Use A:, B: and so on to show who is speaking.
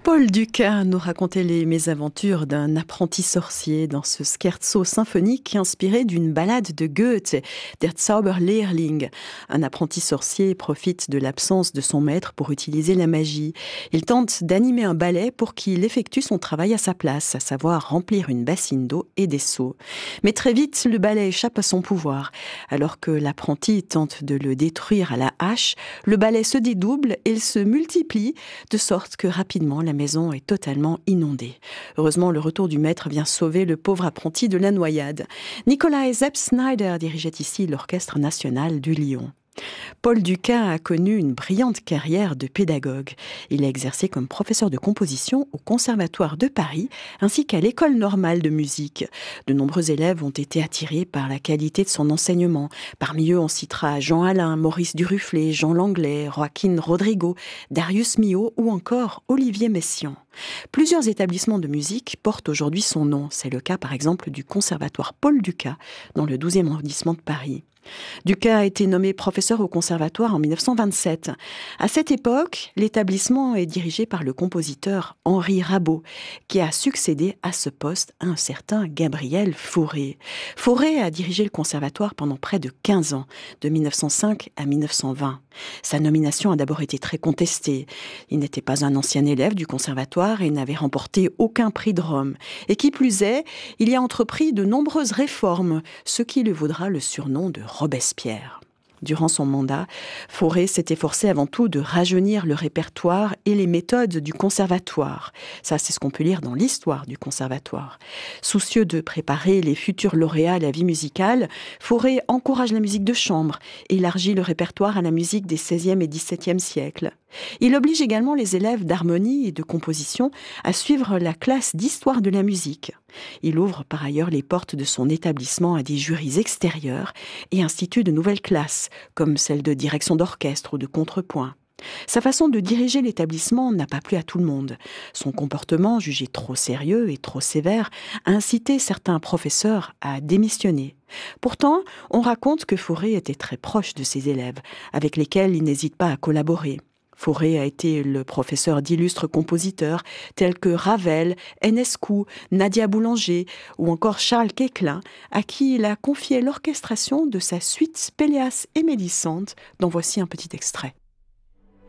A: Paul Dukas nous racontait les mésaventures d'un apprenti sorcier dans ce scherzo symphonique inspiré d'une ballade de Goethe, Der Zauberlehrling. Un apprenti sorcier profite de l'absence de son maître pour utiliser la magie. Il tente d'animer un ballet pour qu'il effectue son travail à sa place, à savoir remplir une bassine d'eau et des seaux. Mais très vite, le ballet échappe à son pouvoir. Alors que l'apprenti tente de le détruire à la hache, le ballet se dédouble et il se multiplie, de sorte que rapidement la maison est totalement inondée. Heureusement, le retour du maître vient sauver le pauvre apprenti de la noyade. Nikolai Zepp-Snyder dirigeait ici l'Orchestre national du Lyon. Paul Dukas a connu une brillante carrière de pédagogue. Il a exercé comme professeur de composition au Conservatoire de Paris ainsi qu'à l'École normale de musique. De nombreux élèves ont été attirés par la qualité de son enseignement. Parmi eux, on citera Jean Alain, Maurice Duruflé, Jean Langlais, Joaquin Rodrigo, Darius Milhaud ou encore Olivier Messiaen. Plusieurs établissements de musique portent aujourd'hui son nom. C'est le cas par exemple du Conservatoire Paul Dukas dans le 12e arrondissement de Paris. Dukas a été nommé professeur au conservatoire en 1927. À cette époque, l'établissement est dirigé par le compositeur Henri Rabault, qui a succédé à ce poste à un certain Gabriel Fauré. Fauré a dirigé le conservatoire pendant près de 15 ans, de 1905 à 1920. Sa nomination a d'abord été très contestée. Il n'était pas un ancien élève du conservatoire et n'avait remporté aucun prix de Rome. Et qui plus est, il y a entrepris de nombreuses réformes, ce qui lui vaudra le surnom de Robespierre. Durant son mandat, Fauré s'est efforcé avant tout de rajeunir le répertoire et les méthodes du conservatoire. Ça, c'est ce qu'on peut lire dans l'histoire du conservatoire. Soucieux de préparer les futurs lauréats à la vie musicale, Fauré encourage la musique de chambre, élargit le répertoire à la musique des XVIe et XVIIe siècles. Il oblige également les élèves d'harmonie et de composition à suivre la classe d'histoire de la musique. Il ouvre par ailleurs les portes de son établissement à des jurys extérieurs et institue de nouvelles classes, comme celle de direction d'orchestre ou de contrepoint. Sa façon de diriger l'établissement n'a pas plu à tout le monde. Son comportement, jugé trop sérieux et trop sévère, a incité certains professeurs à démissionner. Pourtant, on raconte que Fauré était très proche de ses élèves, avec lesquels il n'hésite pas à collaborer. Fauré a été le professeur d'illustres compositeurs tels que Ravel, Enescu, Nadia Boulanger ou encore Charles Koechlin, à qui il a confié l'orchestration de sa suite Péléas et Mélisande, dont voici un petit extrait.